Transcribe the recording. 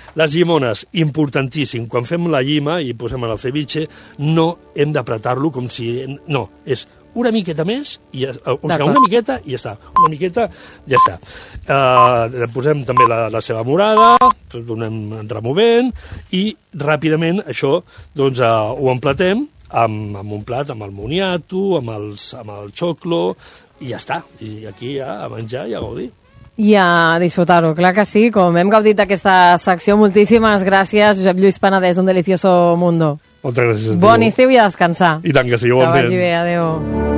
Les llimones, importantíssim. Quan fem la llima i posem en el ceviche, no hem d'apretar-lo com si... No, és una miqueta més, una miqueta i ja està. Una miqueta, ja està. Posem també la ceba morada, donem removent, i ràpidament això doncs, ho emplatem amb un plat, amb el moniato, amb el xoclo, i ja està. I aquí ja a menjar i a gaudir. I a disfrutar-ho, clar que sí. Com hem gaudit d'aquesta secció, moltíssimes gràcies, Josep Lluís Panadès, d'un delicioso mundo. Moltes gràcies a tu. Bon estiu i a descansar. I tant que sí, igualment. Que vagi bé, adéu.